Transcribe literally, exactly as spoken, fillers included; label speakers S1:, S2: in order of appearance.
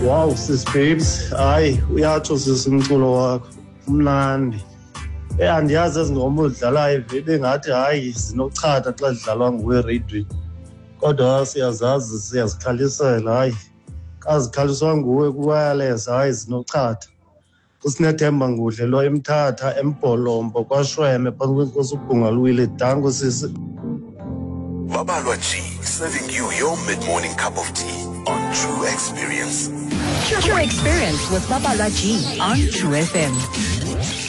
S1: Wow, sis babes, hayi uyatsho sisimculo wakho umnandi. Eh andiyazi ezingoma udlalayo vele ngathi hayi zinochatha xa zidlalwa nguwe radio. Kodwa siyazazi siyazikhalisela hayi. Kazikhaliswa nguwe ku-wireless hayi zinochatha. Usinethemba ngudle lo emthatha embholombo kwashweme phambi kwenkosi uBhungalwile dango sisi.
S2: Babalwa G, serving you your mid-morning cup of tea on True Experience.
S3: True Experience with Babalwa G on True F M.